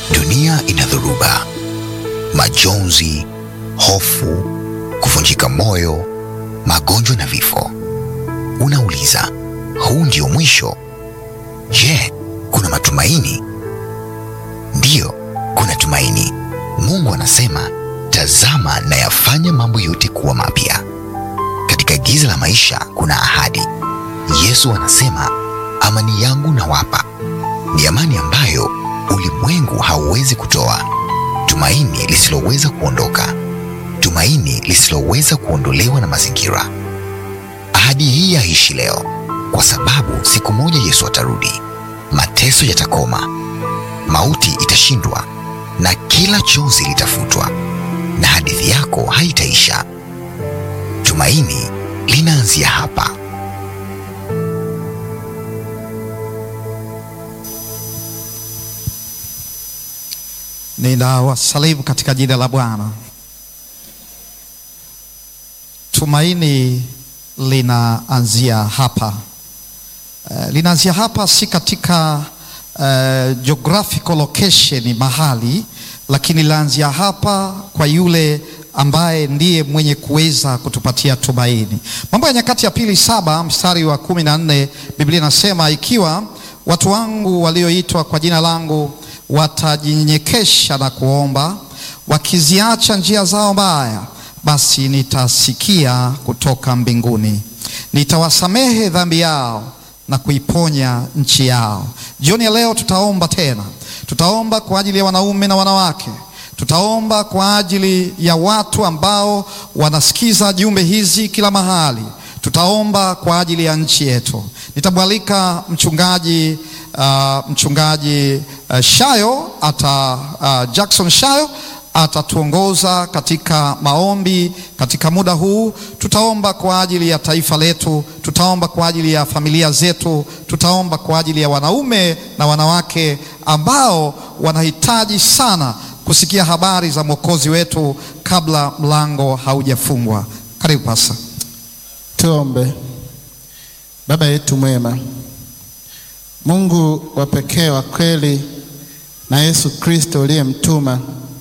Dunia ina dhoruba, majonzi, hofu, kuvunjika moyo, magonjwa na vifo. Unauliza, huu ndio mwisho? Je, kuna matumaini? Ndiyo, kuna tumaini. Mungu anasema, tazama na yafanya mambo yote kuwa mapya. Katika giza la maisha kuna ahadi. Yesu anasema, amani yangu nawapa. Ni amani ambayo ulimwengu hauwezi kutoa. Tumaini lisiloweza kuondoka. Tumaini lisiloweza kuondolewa na mazingira. Ahadi hii yaishi leo, kwa sababu siku moja Yesu atarudi. Mateso yatakoma, mauti itashindwa, na kila chozi litafutwa, na hadithi yako haitaisha. Tumaini linaanzia hapa. Ninawasalimu katika jina la Bwana. Tumaini linaanzia hapa. Linaanzia hapa si katika geographical location mahali, lakini linaanzia hapa kwa yule ambaye ndiye mwenye kuweza kutupatia tumaini. Mambo ya Nyakati ya Pili 7 mstari wa 14, Biblia inasema, ikiwa watu wangu walioitwa kwa jina langu watajinyenyekesha na kuomba, wakiziacha njia zao mbaya, basi nitasikia kutoka mbinguni, nitawasamehe dhambi yao na kuiponya nchi yao. Jioni ya leo tutaomba tena. Tutaomba kwa ajili ya wanaume na wanawake. Tutaomba kwa ajili ya watu ambao wanasikiza jumbe hizi kila mahali. Tutaomba kwa ajili ya nchi yetu. Nitamwalika mchungaji Shayo Jackson Shayo atatuongoza katika maombi katika muda huu. Tutaomba kwa ajili ya taifa letu, tutaomba kwa ajili ya familia zetu, tutaomba kwa ajili ya wanaume na wanawake ambao wanahitaji sana kusikia habari za Mwokozi wetu kabla mlango haujafungwa. Karibu Pastor. Tuombe. Baba yetu mwema, Mungu wa pekee wa kweli, na Yesu Kristo uliyemtuma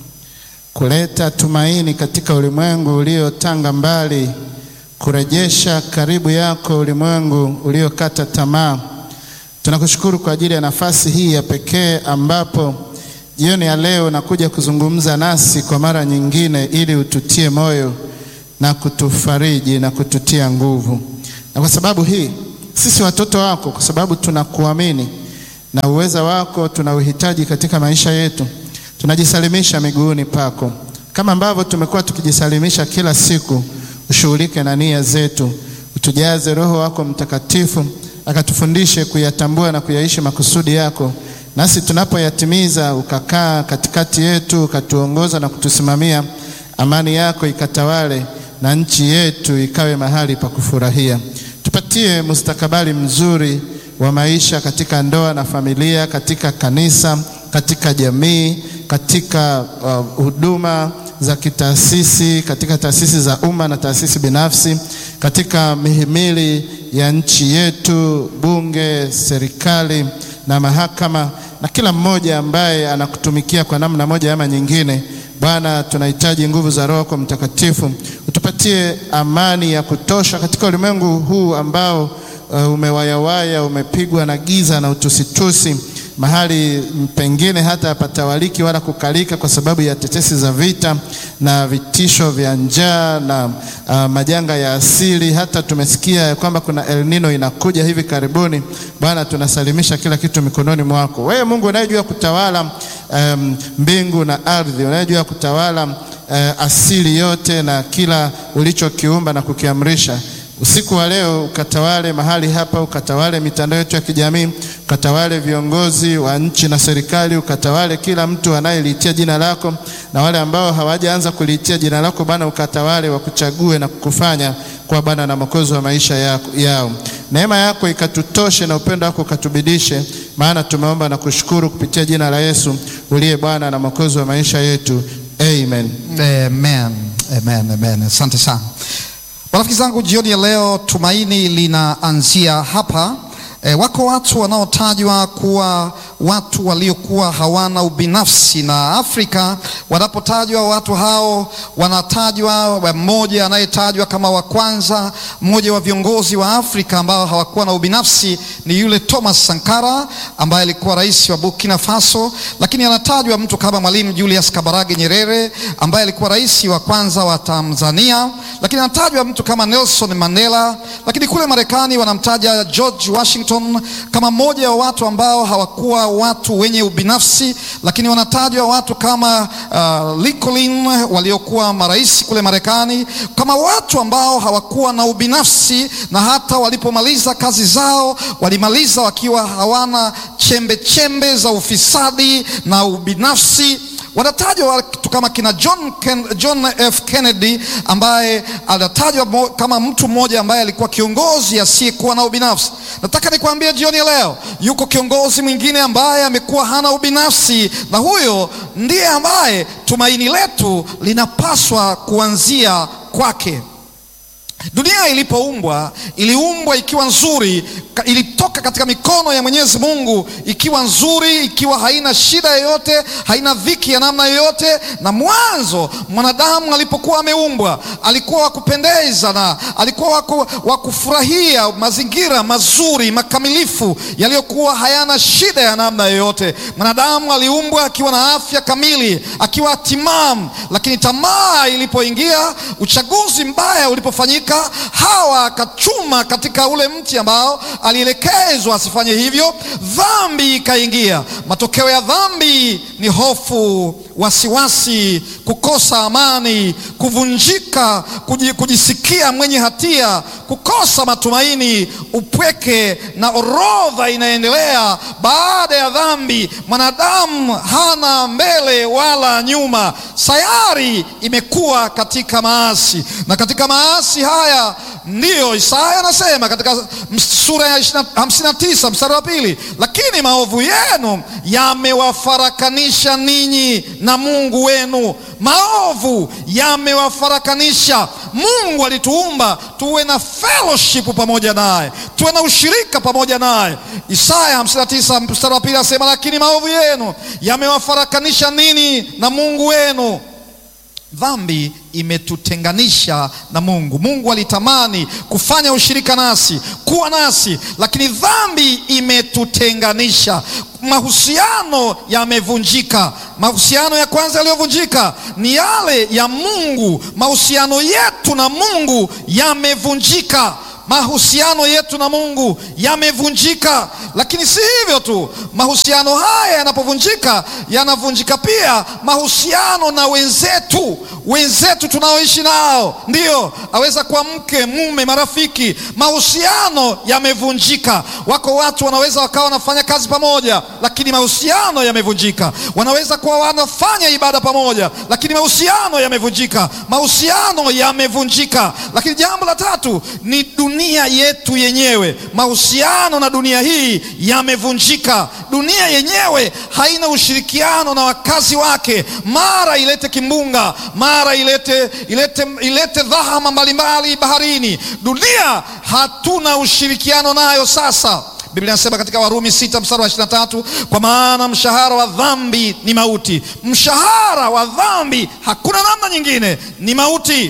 kuleta tumaini katika ulimwengu uliotanga mbali, kurejesha karibu yako ulimwengu uliokata tamaa. Tunakushukuru kwa ajili ya nafasi hii ya pekee ambapo jioni ya leo nakuja kuzungumza nasi kwa mara nyingine, ili ututie moyo na kutufariji na kututia nguvu. Na kwa sababu hii sisi watoto wako, kwa sababu tunakuamini na uweza wako tunauhitaji katika maisha yetu, tunajisalimisha miguuni pako. Kama ambavyo tumekuwa tukijisalimisha kila siku, ushughulike na nia zetu, utujaze Roho wako Mtakatifu akatufundishe kuyatambua na kuyaishi makusudi yako, nasi tunapoyatimiza ukakaa katikati yetu, ukatuongoza na kutusimamia. Amani yako ikatawale na nchi yetu ikawe mahali pa kufurahia. Tupatie mustakabali mzuri wa maisha katika ndoa na familia, katika kanisa, katika jamii, katika huduma za kitaasisi, katika taasisi za umma na taasisi binafsi, katika mihimili ya nchi yetu, bunge, serikali na mahakama, na kila mmoja ambaye anakutumikia kwa namna moja ama nyingine. Bwana, tunahitaji nguvu za Roho kwa Mtakatifu. Utupatie amani ya kutosha katika ulimwengu huu ambao umewayawaya, umepigwa na giza na utusitusi, mahali pengine hata hapatawaliki wala kukalika kwa sababu ya tetesi za vita na vitisho vya njaa na majanga ya asili. Hata tumesikia kwamba kuna El Nino inakuja hivi karibuni. Bwana, tunasalimisha kila kitu mikononi mwako. Wewe Mungu unayejua kutawala mbingu na ardhi, unayejua kutawala asili yote na kila ulichokiumba na kukiamrisha. Usiku wa leo ukatawale mahali hapa, ukatawale mitandao yetu ya kijamii, ukatawale viongozi wa nchi na serikali, ukatawale kila mtu anayeliitia jina lako, na wale ambao hawajaanza kuliitia jina lako Bwana, ukatawale wakuchague na kukufanya kwa Bwana na Mwokozi wa maisha yao. Neema yako ikatutoshe na upendo wako ukatubidishe, maana tumeomba na kushukuru kupitia jina la Yesu uliye Bwana na Mwokozi wa maisha yetu. Amen. Amen. Amen. Amen. Asante sana. Marafiki zangu, jioni ya leo tumaini linaanzia hapa. Wako watu wanaotajwa kuwa watu waliokuwa hawana ubinafsi. Na Afrika wanapotajwa watu hao wanatajwa, mmoja anayetajwa kama wa kwanza, mmoja wa viongozi wa Afrika ambao hawakuwa na ubinafsi ni yule Thomas Sankara ambaye alikuwa rais wa Burkina Faso. Lakini anatajwa mtu kama Mwalimu Julius Kambarage Nyerere ambaye alikuwa rais wa kwanza wa Tanzania. Lakini anatajwa mtu kama Nelson Mandela. Lakini kule Marekani wanamtaja George Washington kama mmoja wa watu ambao hawakuwa watu wenye ubinafsi. Lakini wanatajwa watu kama Lincoln waliokuwa marais kule Marekani kama watu ambao hawakuwa na ubinafsi, na hata walipomaliza kazi zao walimaliza wakiwa hawana chembe chembe za ufisadi na ubinafsi. Wanatajwa watu kama kina John F. Kennedy ambaye anatajwa kama mtu mmoja ambaye alikuwa kiongozi asiyekuwa na ubinafsi. Nataka nikwambie jioni leo, yuko kiongozi mwingine ambaye amekuwa hana ubinafsi, na huyo ndiye ambaye tumaini letu linapaswa kuanzia kwake. Dunia ilipoumbwa, iliumbwa ikiwa nzuri, ilitoka katika mikono ya Mwenyezi Mungu ikiwa nzuri, ikiwa haina shida yoyote, haina dhiki ya namna yoyote. Na mwanzo mwanadamu alipokuwa ameumbwa alikuwa wa kupendeza na alikuwa wa kufurahia mazingira mazuri makamilifu yaliyokuwa hayana shida ya namna yoyote. Mwanadamu aliumbwa akiwa na afya kamili, akiwa timamu. Lakini tamaa ilipoingia, uchaguzi mbaya ulipofanyika, Hawa akachuma katika ule mti ambao alielekezwa asifanye hivyo, dhambi ikaingia. Matokeo ya dhambi ni hofu, wasiwasi, kukosa amani, kuvunjika, kujisikia mwenye hatia, kukosa matumaini, upweke, na orodha inaendelea. Baada ya dhambi, mwanadamu hana mbele wala nyuma. Sayari imekuwa katika maasi, na katika maasi haya ndiyo Isaya anasema katika sura ya 59 mstari wa 2, lakini maovu yenu yamewafarakanisha ninyi na Mungu wenu. Maovu yamewafarakanisha. Mungu alituumba tuwe na fellowship pamoja naye, tuwe na ushirika pamoja naye. Isaya 59 mstari wa 2 anasema, lakini maovu yenu yamewafarakanisha ninyi na Mungu wenu. Dhambi imetutenganisha na Mungu. Mungu alitamani kufanya ushirika nasi, kuwa nasi, lakini dhambi imetutenganisha. Mahusiano yamevunjika. Mahusiano ya kwanza yaliyovunjika ni yale ya Mungu. Mahusiano yetu na Mungu yamevunjika. Mahusiano yetu na Mungu yamevunjika. Lakini si hivyo tu, mahusiano haya yanapovunjika, yanavunjika pia mahusiano na wenzetu tunaoishi nao. Ndiyo, aweza kuwa mke, mume, marafiki. Mahusiano yamevunjika. Wako watu wanaweza wakawa wanafanya kazi pamoja, lakini mahusiano yamevunjika. Wanaweza kuwa wanafanya ibada pamoja, lakini mahusiano yamevunjika. Mahusiano yamevunjika. Lakini jambo la tatu ni dunia yetu yenyewe. Mahusiano na dunia hii yamevunjika. Dunia yenyewe haina ushirikiano na wakazi wake. Mara ilete kimbunga, mara ilete dhahama mbalimbali baharini. Dunia hatuna ushirikiano nayo sasa. Biblia inasema katika Warumi 6 mstari wa 23, kwa maana mshahara wa dhambi ni mauti. Mshahara wa dhambi, hakuna namna nyingine, ni mauti.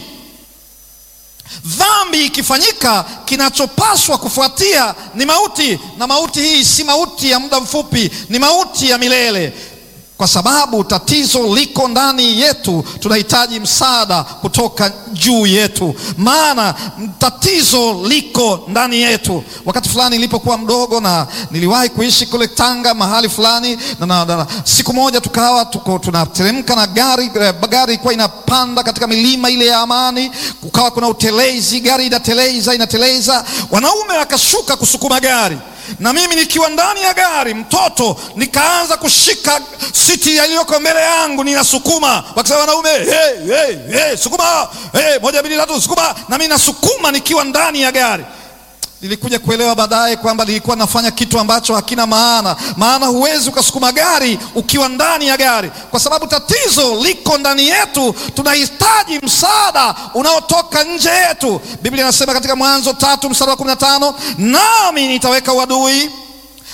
Dhambi ikifanyika, kinachopaswa kufuatia ni mauti, na mauti hii si mauti ya muda mfupi, ni mauti ya milele. Kwa sababu tatizo liko ndani yetu, tunahitaji msaada kutoka juu yetu, maana tatizo liko ndani yetu. Wakati fulani nilipokuwa mdogo, na niliwahi kuishi kule Tanga mahali fulani, na siku moja tukawa tunateremka na gari ilikuwa inapanda katika milima ile ya Amani. Kukawa kuna utelezi, gari inateleza, wanaume wakashuka kusukuma gari, na mimi nikiwa ndani ya gari mtoto, nikaanza kushika siti iliyoko mbele yangu, ninasukuma. Wakisema wanaume, hey, sukuma, hey, 1 2 3 sukuma, na mimi nasukuma nikiwa ndani ya gari. Nilikuja kuelewa baadaye kwamba nilikuwa nafanya kitu ambacho hakina maana huwezi ukasukuma gari ukiwa ndani ya gari, kwa sababu tatizo liko ndani yetu. Tunahitaji msaada unaotoka nje yetu. Biblia inasema katika Mwanzo 3 mstari wa 15, nami nitaweka uadui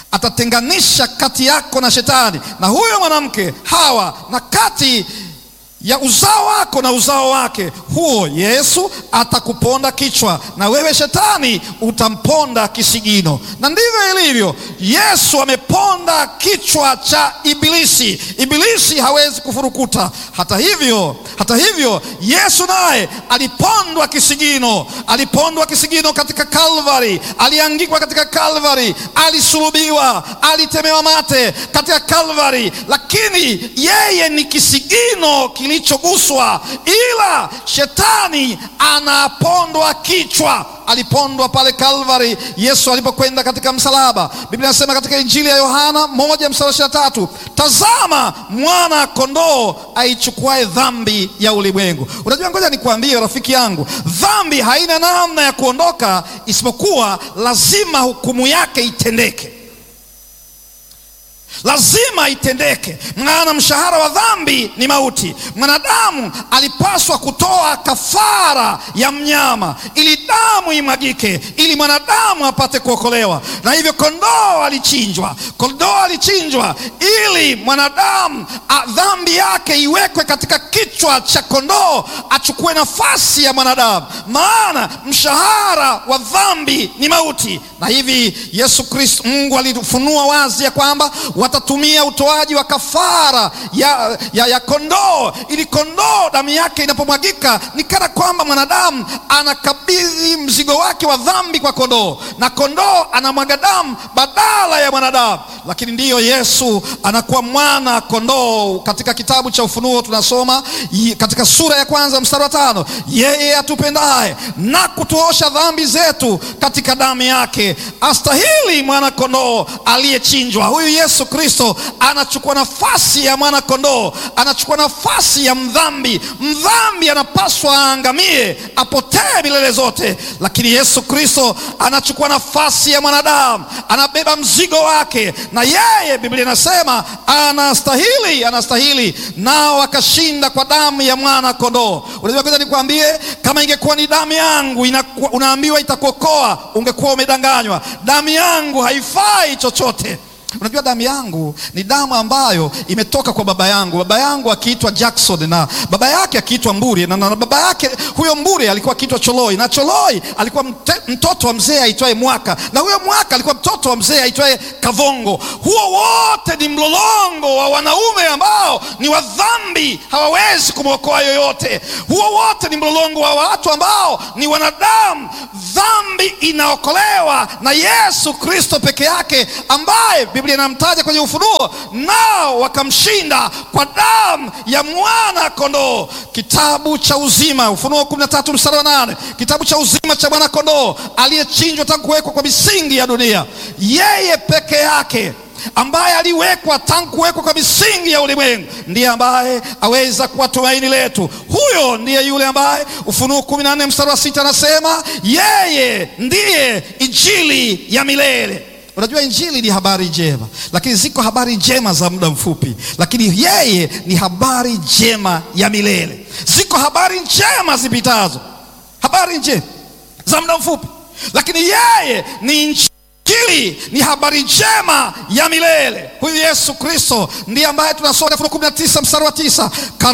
atatenganisha kati yako na Shetani na huyo mwanamke Hawa, na kati ya uzao wako na uzao wake, huo Yesu atakuponda kichwa, na wewe Shetani utamponda kisigino. Na ndivyo ilivyo, Yesu ameponda kichwa cha Ibilisi. Ibilisi hawezi kufurukuta. Hata hivyo Yesu naye alipondwa kisigino. Alipondwa kisigino katika Kalvari, aliangikwa katika Kalvari, alisulubiwa, alitemewa mate katika Kalvari, lakini yeye ni kisigino kilichoguswa, ila Shetani anapondwa kichwa. Alipondwa pale Kalvari Yesu alipokwenda katika msalaba. Biblia inasema katika Injili ya Yohana 1:23, tazama mwana kondoo aichukuae dhambi ya ulimwengu. Unajua, ngoja nikwambie rafiki yangu, dhambi haina namna ya kuondoka isipokuwa lazima hukumu yake itendeke. Lazima itendeke, maana mshahara wa dhambi ni mauti. Mwanadamu alipaswa kutoa kafara ya mnyama ili damu imwagike, ili mwanadamu apate kuokolewa. Na hivyo kondoo alichinjwa ili mwanadamu dhambi yake iwekwe katika kichwa cha kondoo, achukue nafasi ya mwanadamu, maana mshahara wa dhambi ni mauti. Na hivi Yesu Kristo, Mungu alifunua wazi ya kwamba watatumia utoaji wa kafara ya kondoo, ili kondoo damu yake inapomwagika ni kana kwamba mwanadamu anakabidhi mzigo wake wa dhambi kwa kondoo, na kondoo anamwaga damu badala ya mwanadamu. Lakini ndiyo Yesu anakuwa mwana kondoo. Katika kitabu cha Ufunuo tunasoma katika sura ya 1 mstari wa 5, yeye atupendaye na kutuosha dhambi zetu katika damu yake astahili mwana kondoo aliyechinjwa. Huyu Yesu Kristo anachukua nafasi ya mwana kondoo, anachukua nafasi ya mdhambi. Mdhambi anapaswa aangamie, apotee milele zote, lakini Yesu Kristo anachukua nafasi ya mwanadamu, anabeba mzigo wake, na yeye Biblia inasema anastahili, nao akashinda kwa damu ya mwana kondoo. Unajua, ngoja nikwambie, kama ingekuwa ni damu yangu unaambiwa itakuokoa, ungekuwa umedanganywa. Damu yangu haifai chochote. Unajua, damu yangu ni damu ambayo imetoka kwa baba yangu. Baba yangu akiitwa Jackson na baba yake akiitwa Mburi, na baba yake huyo Mburi alikuwa akiitwa Choloi, na Choloi alikuwa mtoto wa mzee aitwaye Mwaka, na huyo Mwaka alikuwa mtoto wa mzee aitwaye Kavongo. Huo wote ni mlolongo wa wanaume ambao ni wa dhambi, hawawezi kumwokoa yoyote. Huo wote ni mlolongo wa watu ambao ni wanadamu. Dhambi inaokolewa na Yesu Kristo peke yake, ambaye Biblia inamtaja kwenye Ufunuo, nao wakamshinda kwa damu ya mwana kondoo. Kitabu cha uzima, Ufunuo 13 mstari wa 8, kitabu cha uzima cha mwana kondoo aliyechinjwa tangu kuwekwa kwa misingi ya dunia. Yeye peke yake ambaye aliwekwa tangu kuwekwa kwa misingi ya ulimwengu ndiye ambaye aweza kuwa tumaini letu. Huyo ndiye yule ambaye Ufunuo 14 mstari wa 6 anasema yeye ndiye injili ya milele. Unajua, injili ni habari njema, lakini ziko habari njema za muda mfupi, lakini yeye ni habari njema ya milele. Ziko habari njema zipitazo, habari njema za muda mfupi, lakini yeye ni injili, ni habari njema ya milele. Huyu Yesu Kristo ndiye ambaye tunasoma Ufunuo 19 mstari wa 9,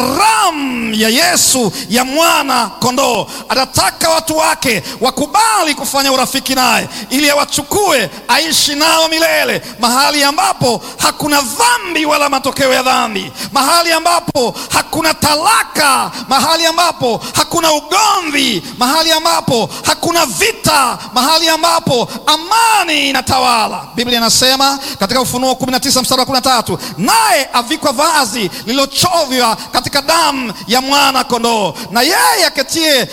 karamu ya Yesu ya mwana kondoo. Anataka watu wake wakubali kufanya urafiki naye ili awachukue aishi nao milele, mahali ambapo hakuna dhambi wala matokeo ya dhambi, mahali ambapo hakuna talaka, mahali ambapo hakuna ugomvi, mahali ambapo hakuna vita, mahali ambapo amani inatawala. Biblia inasema katika Ufunuo 19 mstari wa 13, naye avikwa vazi lililochovya katika damu ya mwana kondoo, na yeye aketie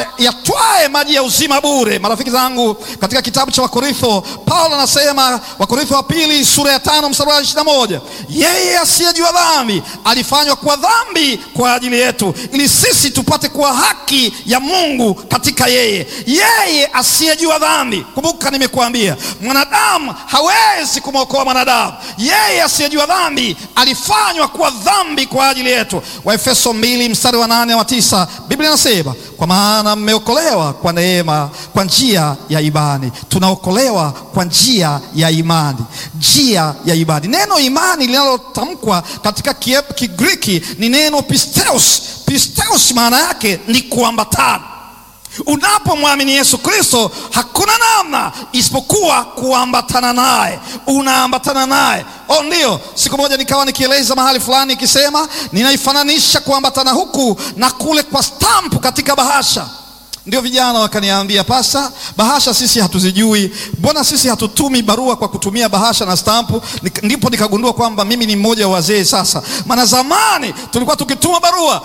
yatwae maji ya uzima bure. Marafiki zangu, katika kitabu cha Wakorintho, Paulo anasema, Wakorintho wa pili sura ya 5 mstari wa 21, yeye asiyejua dhambi alifanywa kuwa dhambi kwa ajili yetu, ili sisi tupate kuwa haki ya Mungu katika yeye. Yeye asiyejua dhambi. Kumbuka nimekuambia, mwanadamu hawezi kumwokoa mwanadamu. Yeye asiyejua dhambi alifanywa kuwa dhambi kwa ajili yetu. Waefeso 2 mstari wa 8 wa 9, Biblia inasema kwa maana mmeokolewa kwa neema, kwa njia ya imani. Tunaokolewa kwa njia ya imani, njia ya imani. Neno imani linalotamkwa katika Kigiriki ni neno pisteos. Pisteos maana yake ni kuambatana. Unapomwamini Yesu Kristo, hakuna namna isipokuwa kuambatana naye. Unaambatana naye. Ndio, siku moja nikawa nikieleza mahali fulani ikisema ninaifananisha kuambatana huku na kule kwa stampu katika bahasha. Ndio vijana wakaniambia, pasa, bahasha sisi hatuzijui, mbona sisi hatutumi barua kwa kutumia bahasha na stampu? Ndipo nikagundua kwamba mimi ni mmoja wa wazee sasa. Maana zamani tulikuwa tukituma barua,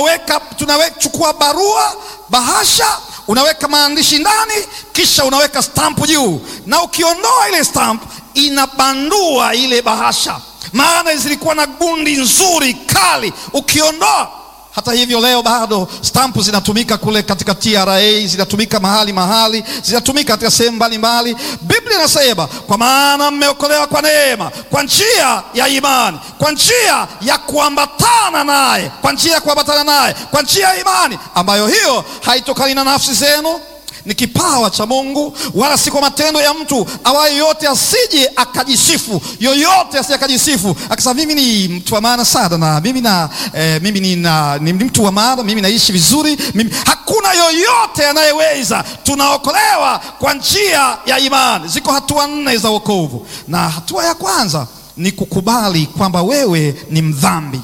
chukua barua, bahasha, unaweka maandishi ndani, kisha unaweka stampu juu, na ukiondoa ile stampu inabandua ile bahasha, maana zilikuwa na gundi nzuri kali ukiondoa. Hata hivyo leo bado stampu zinatumika kule katika TRA, zinatumika mahali, zinatumika katika sehemu mbalimbali. Biblia inasema kwa maana mmeokolewa kwa neema, kwa njia ya imani, kwa njia ya kuambatana naye, kwa njia ya kuambatana naye, kwa njia ya imani, ambayo hiyo haitokani na nafsi zenu, ni kipawa cha Mungu, wala si kwa matendo ya mtu, awaye yote asije akajisifu. Yoyote asije akajisifu akasema mimi ni mtu wa maana sana, na mimi ni mtu wa maana, mimi naishi vizuri. Hakuna yoyote anayeweza. Tunaokolewa kwa njia ya imani. Ziko hatua 4 za wokovu, na hatua ya kwanza ni kukubali kwamba wewe ni mdhambi.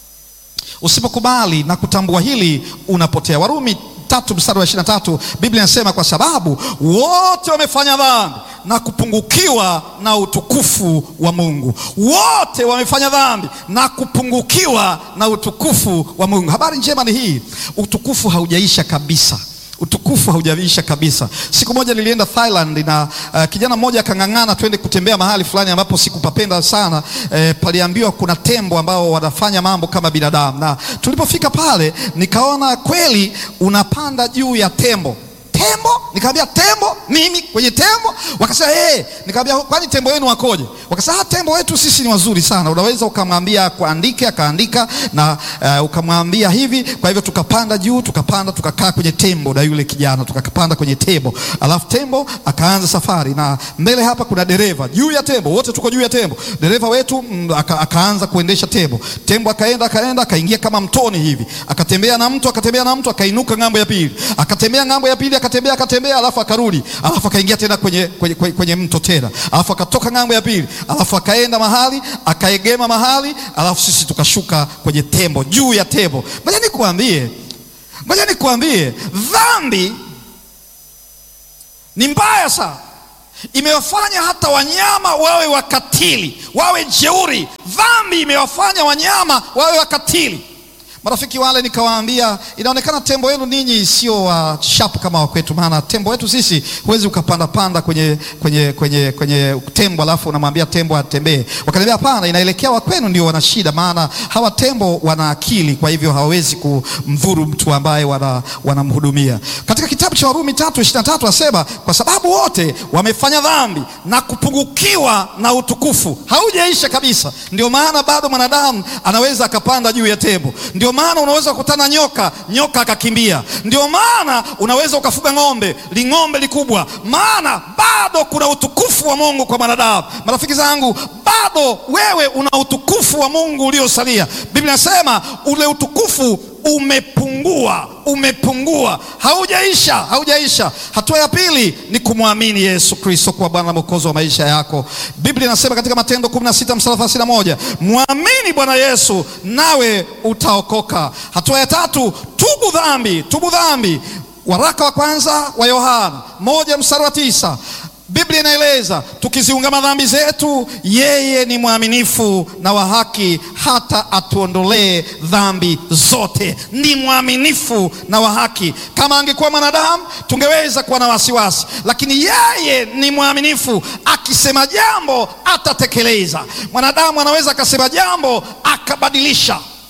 Usipokubali na kutambua hili, unapotea. Warumi 3 mstari wa 23, Biblia inasema kwa sababu wote wamefanya dhambi na kupungukiwa na utukufu wa Mungu. Wote wamefanya dhambi na kupungukiwa na utukufu wa Mungu. Habari njema ni hii, utukufu haujaisha kabisa. Utukufu haujaisha kabisa. Siku moja nilienda Thailand na kijana mmoja akang'ang'ana twende kutembea mahali fulani ambapo sikupapenda sana. Paliambiwa kuna tembo ambao wanafanya mambo kama binadamu, na tulipofika pale nikaona kweli unapanda juu ya tembo. Nikamwambia tembo, mimi kwenye tembo? Wakasema nikamwambia kwani tembo wenu wakoje? Wakasema tembo wetu sisi ni wazuri sana. Unaweza ukamwambia kuandike, akaandika, na ukamwambia hivi. Kwa hivyo tukapanda juu, tukakaa kwenye tembo na yule kijana, tukapanda kwenye tembo. Alafu tembo akaanza safari, na mbele hapa kuna dereva juu ya tembo, wote tuko juu ya tembo. Dereva wetu akaanza kuendesha tembo. Tembo akaenda akaingia kama mtoni hivi, akatembea na mtu, akainuka ng'ambo ya pili, akatembea ng'ambo ya pili, akatembea, alafu akarudi, alafu akaingia tena kwenye mto tena, alafu akatoka ng'ambo ya pili, alafu akaenda mahali, akaegema mahali, alafu sisi tukashuka kwenye tembo, juu ya tembo. Ngoja nikwambie, dhambi ni mbaya sana. Imewafanya hata wanyama wawe wakatili, wawe jeuri. Dhambi imewafanya wanyama wawe wakatili. Marafiki wale nikawaambia, inaonekana tembo wenu ninyi sio sharp kama wakwetu, maana tembo wetu sisi huwezi ukapanda kwenye tembo alafu unamwambia tembo atembee. Wakaniambia hapana, inaelekea wakwenu ndio wana shida, maana hawa tembo wana akili, kwa hivyo hawawezi kumdhuru mtu ambaye wanamhudumia. Katika kitabu cha Warumi 3:23 asema kwa sababu wote wamefanya dhambi na kupungukiwa na utukufu. Haujaisha kabisa. Ndio maana bado mwanadamu anaweza akapanda juu ya tembo. Ndio maana unaweza kukutana nyoka akakimbia. Ndio maana unaweza ukafuga ng'ombe likubwa, maana bado kuna utukufu wa Mungu kwa mwanadamu. Marafiki zangu, bado wewe una utukufu wa Mungu uliosalia. Biblia inasema ule utukufu umepungua, haujaisha. Hatua ya pili ni kumwamini Yesu Kristo kwa Bwana na Mwokozi wa maisha yako. Biblia inasema katika Matendo 16 mstari 31, mwamini Bwana Yesu nawe utaokoka. Hatua ya tatu, tubu dhambi. Waraka wa kwanza wa Yohana 1 mstari wa 9, Biblia inaeleza tukiziungama dhambi zetu, yeye ni mwaminifu na wa haki hata atuondolee dhambi zote. Ni mwaminifu na wa haki. Kama angekuwa mwanadamu tungeweza kuwa na wasiwasi, lakini yeye ni mwaminifu. Akisema jambo atatekeleza. Mwanadamu anaweza akasema jambo akabadilisha.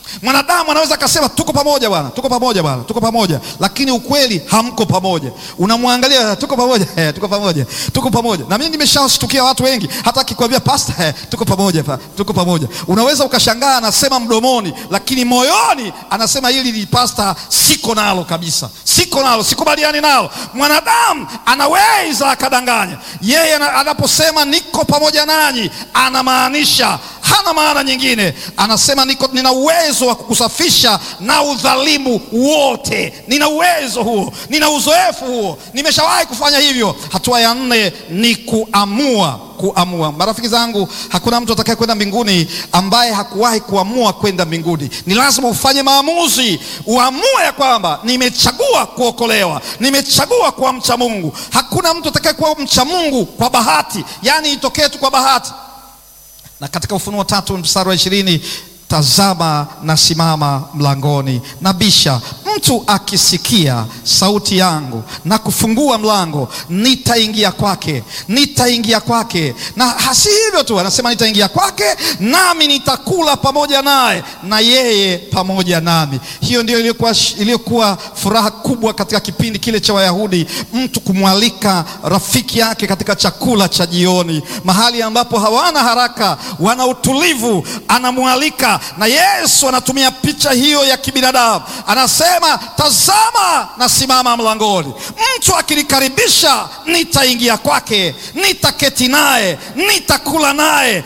Mwanadamu anaweza akasema tuko pamoja bwana, tuko pamoja bwana, tuko pamoja, lakini ukweli hamko pamoja. Unamwangalia, tuko pamoja, tuko pamoja, tuko pamoja. Na mimi nimeshashtukia watu wengi, hata akikwambia pastor, tuko pamoja pa, tuko pamoja, unaweza ukashangaa anasema mdomoni, lakini moyoni anasema hili ni pastor, siko nalo kabisa, siko nalo, sikubaliani nalo. Mwanadamu anaweza akadanganya. Yeye anaposema niko pamoja nanyi, anamaanisha, hana maana nyingine. Anasema nina uwezo wa kukusafisha na udhalimu wote. Nina uwezo huo, nina uzoefu huo, nimeshawahi kufanya hivyo. Hatua ya 4 ni kuamua. Marafiki zangu, hakuna mtu atakaye kwenda mbinguni ambaye hakuwahi kuamua kwenda mbinguni. Ni lazima ufanye maamuzi, uamue ya kwamba nimechagua kuokolewa, nimechagua kuwa mcha Mungu. Hakuna mtu atakaye kuwa mcha Mungu kwa bahati, yani itokee tu kwa bahati. Na katika Ufunuo 3 mstari wa 20, tazama nasimama mlangoni nabisha, mtu akisikia sauti yangu na kufungua mlango, nitaingia kwake, nitaingia kwake. Na hasi hivyo tu, anasema nitaingia kwake, nami nitakula pamoja naye na yeye pamoja nami. Hiyo ndio iliyokuwa furaha kubwa katika kipindi kile cha Wayahudi, mtu kumwalika rafiki yake katika chakula cha jioni, mahali ambapo hawana haraka, wana utulivu, anamwalika. Na Yesu anatumia picha hiyo ya kibinadamu, anasema tazama nasimama mlangoni, mtu akinikaribisha nitaingia kwake, nitaketi naye, nitakula naye,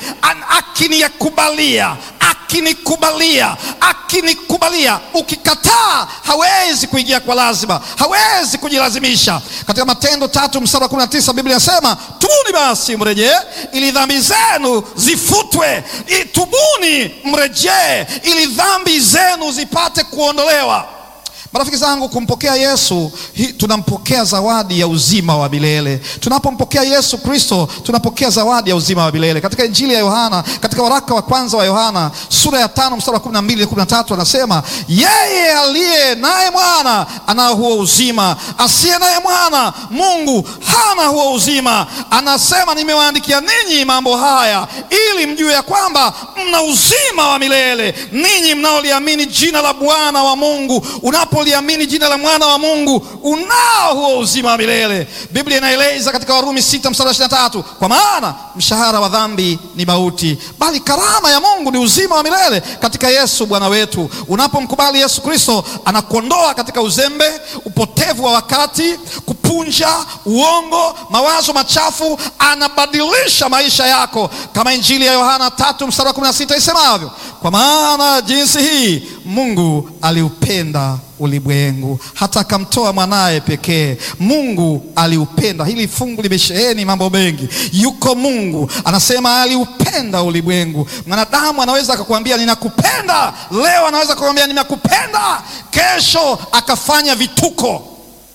akinikubalia. Ukikataa hawezi kuingia kwa lazima, hawezi kujilazimisha. Katika Matendo 3 mstari wa 19 Biblia inasema tubuni basi mrejee ili dhambi zenu zifutwe. Tubuni mrejee ili dhambi zenu zipate kuondolewa. Marafiki zangu, kumpokea Yesu, tunampokea zawadi ya uzima wa milele. Tunapompokea Yesu Kristo, tunapokea zawadi ya uzima wa milele. Katika Injili ya Yohana, katika waraka wa kwanza wa Yohana sura ya 5 mstari wa 12 na 13, anasema yeye aliye naye mwana anao huo uzima, asiye naye mwana Mungu hana huo uzima. Anasema nimewaandikia ninyi mambo haya ili mjue ya kwamba mna uzima wa milele, ninyi mnaoliamini jina la Bwana wa Mungu. Unapoliamini jina la mwana wa Mungu, unao huo uzima wa milele. Biblia inaeleza katika Warumi 6 mstari wa 23, kwa maana mshahara wa dhambi ni mauti, bali karama ya Mungu ni uzima wa milele katika Yesu Bwana wetu. Unapomkubali Yesu Kristo, anakuondoa katika uzembe, upotevu wa wakati, kupunja, uongo, mawazo machafu. Anabadilisha maisha yako, kama Injili ya Yohana 3 mstari wa 16 isemavyo, kwa maana jinsi hii Mungu aliupenda ulimwengu hata akamtoa mwanaye pekee. Mungu aliupenda. Hili fungu limesheheni mambo mengi. Yuko Mungu anasema aliupenda ulimwengu. Mwanadamu anaweza akakwambia ninakupenda leo, anaweza kukwambia ninakupenda kesho, akafanya vituko.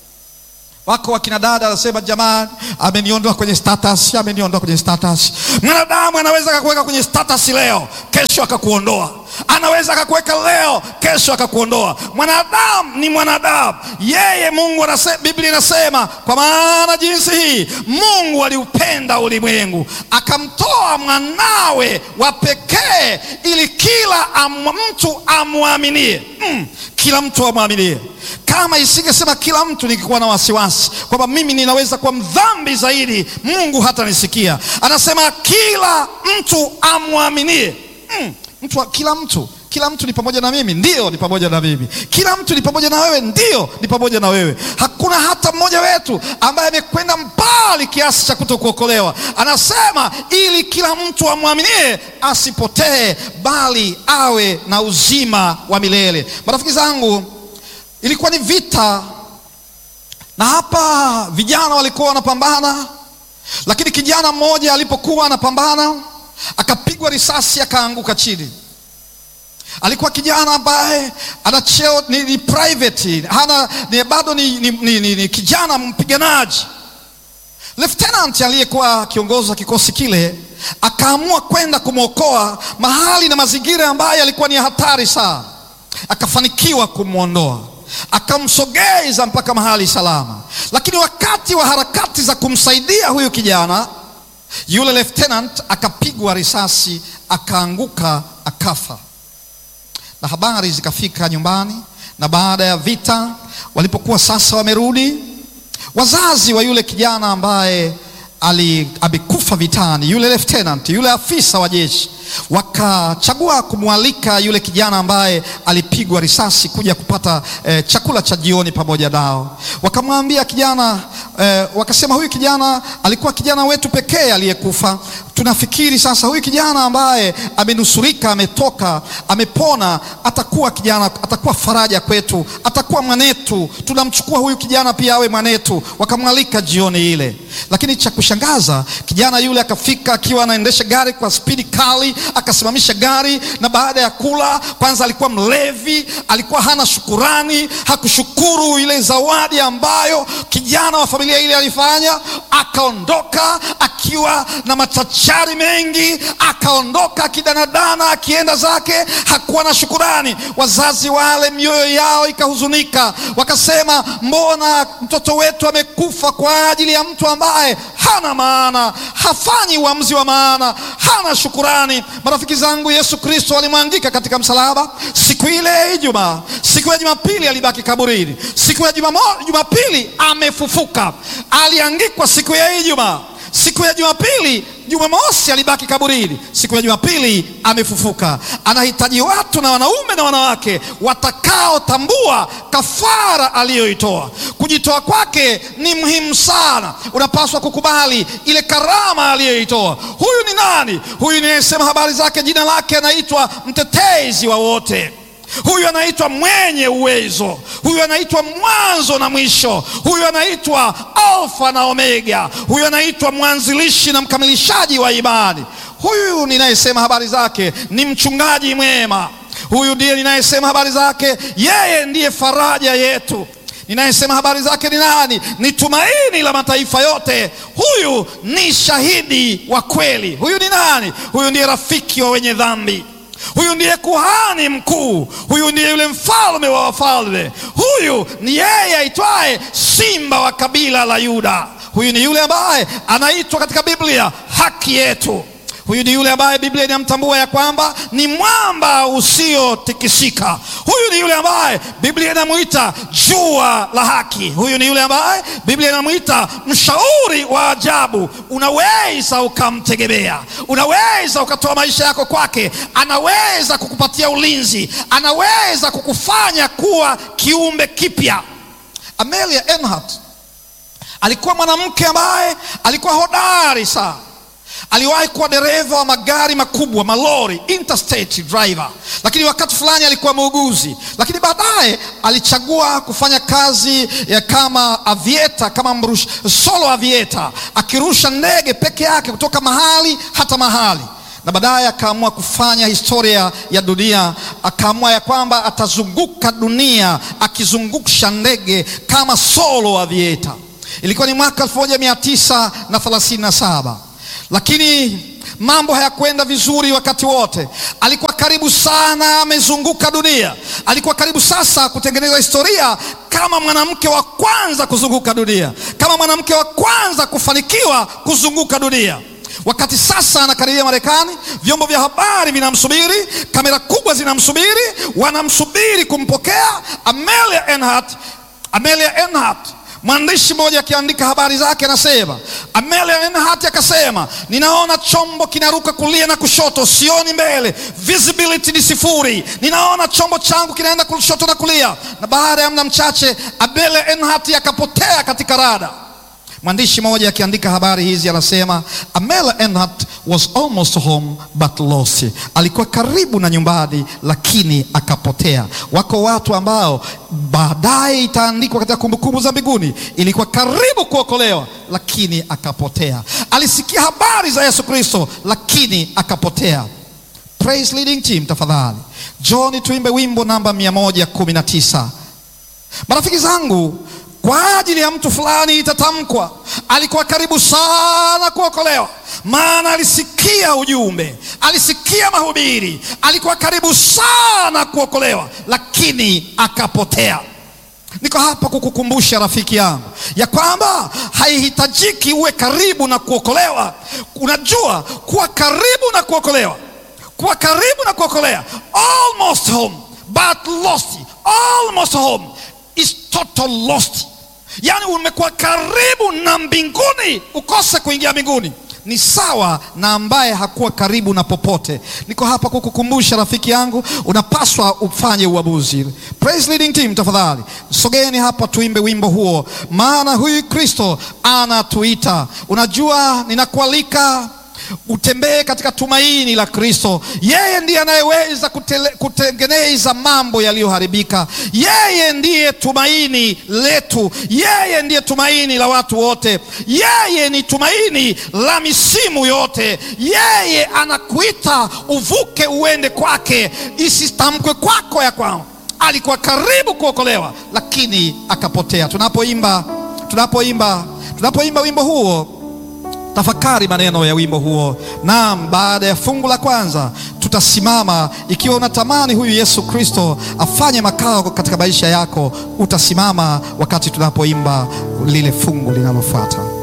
Wako wakina dada anasema jamani, ameniondoa kwenye status, ameniondoa kwenye status. Mwanadamu anaweza akakuweka kwenye status leo, kesho akakuondoa. Anaweza akakuweka leo, kesho akakuondoa. Mwanadamu ni mwanadamu. Yeye Mungu anasema, Biblia inasema kwa maana jinsi hii Mungu aliupenda ulimwengu akamtoa mwanawe wa pekee ili kila mtu amwaminie. Kila mtu amwaminie. Kama isingesema kila mtu, ningekuwa na wasiwasi kwamba mimi ninaweza kuwa mdhambi zaidi, Mungu hata nisikia. Anasema kila mtu amwaminie. Kila mtu ni pamoja na mimi, ndio ni pamoja na mimi. Kila mtu ni pamoja na wewe, ndio ni pamoja na wewe. Hakuna hata mmoja wetu ambaye amekwenda mbali kiasi cha kutokuokolewa. Anasema ili kila mtu amwaminie asipotee, bali awe na uzima wa milele. Marafiki zangu, ilikuwa ni vita, na hapa vijana walikuwa wanapambana. Lakini kijana mmoja alipokuwa anapambana, akapigwa risasi, akaanguka chini. Alikuwa kijana ambaye ana cheo, ni private, bado ni kijana mpiganaji. Lieutenant aliyekuwa kiongozi wa kikosi kile akaamua kwenda kumwokoa mahali na mazingira ambayo yalikuwa ni hatari sana. Akafanikiwa kumwondoa, akamsogeza mpaka mahali salama. Lakini wakati wa harakati za kumsaidia huyu kijana, yule lieutenant akapigwa risasi, akaanguka, akafa. na habari zikafika nyumbani. Na baada ya vita, walipokuwa sasa wamerudi, wazazi wa yule kijana ambaye amekufa vitani, yule lieutenant, yule afisa wa jeshi, wakachagua kumwalika yule kijana ambaye alipigwa risasi kuja kupata chakula cha jioni pamoja nao. Wakamwambia kijana, wakasema huyu kijana alikuwa kijana wetu pekee aliyekufa. Tunafikiri sasa huyu kijana ambaye amenusurika, ametoka, amepona, atakuwa kijana, atakuwa faraja kwetu, atakuwa mwanetu. Tunamchukua huyu kijana pia awe mwanetu. Wakamwalika jioni ile. Lakini cha kushangaza, kijana yule akafika akiwa anaendesha gari kwa spidi kali, akasimamisha gari, na baada ya kula, kwanza alikuwa mlevi, alikuwa hana shukurani, hakushukuru ile zawadi ambayo kijana wa familia ile alifanya. Akaondoka akiwa na matachari mengi, akaondoka akidanadana, akienda zake, hakuwa na shukurani. Wazazi wale mioyo yao ikahuzunika, wakasema, mbona mtoto wetu amekufa kwa ajili ya mtu ambaye hana maana, hafanyi uamuzi wa maana, hana shukurani. Marafiki zangu, Yesu Kristo alimwangika katika msalaba siku ile ya Ijumaa. Siku ya Jumapili alibaki kaburini. Siku ya Jumapili amefufuka. Aliangikwa siku ya Ijumaa. Siku ya Jumapili, Jumamosi alibaki kaburini. Siku ya Jumapili amefufuka. Anahitaji watu na wanaume na wanawake watakaotambua kafara aliyoitoa. Kujitoa kwake ni muhimu sana. Unapaswa kukubali ile karama aliyoitoa. Huyu ni nani? Huyu ninayesema habari zake, jina lake anaitwa mtetezi wa wote. Huyu anaitwa mwenye uwezo. Huyu anaitwa mwanzo na mwisho. Huyu anaitwa Alfa na Omega. Huyu anaitwa mwanzilishi na mkamilishaji wa imani. Huyu ninayesema habari zake ni mchungaji mwema. Huyu ndiye ninayesema habari zake, yeye ndiye faraja yetu. Ninayesema habari zake ni nani? Ni tumaini la mataifa yote. Huyu ni shahidi wa kweli. Huyu ni nani? Huyu ndiye rafiki wa wenye dhambi. Huyu ndiye kuhani mkuu. Huyu ndiye yule mfalme wa wafalme. Huyu ni yeye aitwaye simba wa kabila la Yuda. Huyu ni yule ambaye anaitwa katika Biblia haki yetu. Huyu ni yule ambaye Biblia inamtambua ya kwamba ni mwamba usiotikisika. Huyu ni yule ambaye Biblia inamuita jua la haki. Huyu ni yule ambaye Biblia inamuita mshauri wa ajabu. Unaweza ukamtegemea, unaweza ukatoa maisha yako kwake. Anaweza kukupatia ulinzi, anaweza kukufanya kuwa kiumbe kipya. Amelia Earhart alikuwa mwanamke ambaye alikuwa hodari sana. Aliwahi kuwa dereva wa magari makubwa, malori, interstate driver. Lakini wakati fulani alikuwa muuguzi. Lakini baadaye alichagua kufanya kazi kama aviator, kama solo aviator, akirusha ndege peke yake kutoka mahali hata mahali. Na baadaye akaamua kufanya historia ya dunia. Akaamua ya kwamba atazunguka dunia akizungusha ndege kama solo aviator. Ilikuwa ni mwaka 1937. Lakini mambo hayakwenda vizuri wakati wote. Alikuwa karibu sana amezunguka dunia. Alikuwa karibu sasa kutengeneza historia kama mwanamke wa kwanza kuzunguka dunia, kama mwanamke wa kwanza kufanikiwa kuzunguka dunia. Wakati sasa anakaribia Marekani, vyombo vya habari vinamsubiri, kamera kubwa zinamsubiri, wanamsubiri kumpokea. Amelia Earhart, mwandishi mmoja akiandika habari zake anasema, Amelia Earhart akasema, ninaona chombo kinaruka kulia na kushoto, sioni mbele, visibility ni sifuri. Ninaona chombo changu kinaenda kushoto na kulia. Na baada ya muda mchache Amelia Earhart akapotea katika rada. Mwandishi mmoja akiandika habari hizi anasema, Amelia Earhart was almost home but lost. Alikuwa karibu na nyumbani lakini akapotea. Wako watu ambao baadaye itaandikwa katika kumbukumbu za mbinguni, ilikuwa karibu kuokolewa lakini akapotea. Alisikia habari za Yesu Kristo lakini akapotea. Praise leading team, tafadhali John, tuimbe wimbo namba 119. Marafiki zangu, kwa ajili ya mtu fulani itatamkwa, alikuwa karibu sana kuokolewa, maana alisikia ujumbe, alisikia mahubiri, alikuwa karibu sana kuokolewa lakini akapotea. Niko hapa kukukumbusha rafiki yangu ya kwamba haihitajiki uwe karibu na kuokolewa. Unajua, kuwa karibu na kuokolewa, almost home, but lost, almost home is total lost. Yani umekuwa karibu na mbinguni ukose kuingia mbinguni. Ni sawa na ambaye hakuwa karibu na popote. Niko hapa kukukumbusha rafiki yangu, unapaswa ufanye uamuzi. Praise leading team, tafadhali sogeni hapa tuimbe wimbo huo, maana huyu Kristo anatuita. Unajua, ninakualika utembee katika tumaini la Kristo. Yeye ndiye anayeweza kutengeneza mambo yaliyoharibika. Yeye ndiye tumaini letu. Yeye ndiye tumaini la watu wote. Yeye ni tumaini la misimu yote. Yeye anakuita uvuke uende kwake. Isitamkwe kwako ya kwao alikuwa karibu kuokolewa lakini akapotea. Tunapoimba wimbo huo, tafakari maneno ya wimbo huo. Naam, baada ya fungu la kwanza tutasimama. Ikiwa unatamani huyu Yesu Kristo afanye makao katika maisha yako, utasimama wakati tunapoimba lile fungu linalofuata.